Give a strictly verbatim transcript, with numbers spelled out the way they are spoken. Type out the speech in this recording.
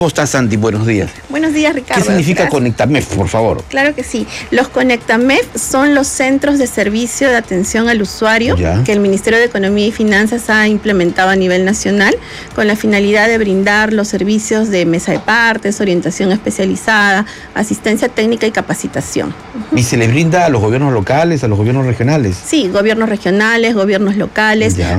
¿Cómo estás, Santi? Buenos días. Buenos días, Ricardo. ¿Qué significa Gracias. Conectamef, por favor? Claro que sí. Los Conectamef son los centros de servicio de atención al usuario Ya. que el Ministerio de Economía y Finanzas ha implementado a nivel nacional con la finalidad de brindar los servicios de mesa de partes, orientación especializada, asistencia técnica y capacitación. ¿Y se les brinda a los gobiernos locales, a los gobiernos regionales? Sí, gobiernos regionales, gobiernos locales. Ya.